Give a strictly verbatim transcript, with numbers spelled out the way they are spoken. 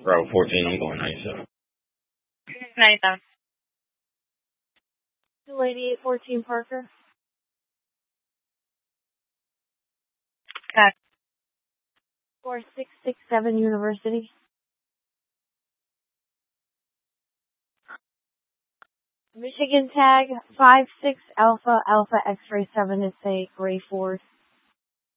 Bravo fourteen, I'm going ninety-seven. ninety-seven. Lady eight fourteen Parker. Okay. four six six seven University. Michigan tag five six Alpha Alpha X-ray seven is a Gray Ford.